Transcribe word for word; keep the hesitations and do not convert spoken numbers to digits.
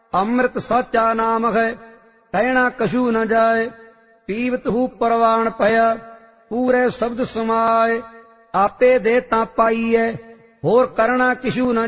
ਅੰਮ੍ਰਿਤ ਸਾਚਾ ਨਾਮ ਹੈ, ਕਹਿਣਾ ਕਛੂ ਨ ਜਾਏ। ਪੀਵਤ ਹੂ ਪ੍ਰਵਾਨ ਭਇਆ, ਪੂਰੇ ਸ਼ਬਦ ਸਮਾਏ। ਆਪੇ ਦੇ ਤਾਂ ਪਾਈਐ, ਹੋਰ ਕਰਣਾ ਕਿਛੂ ਨ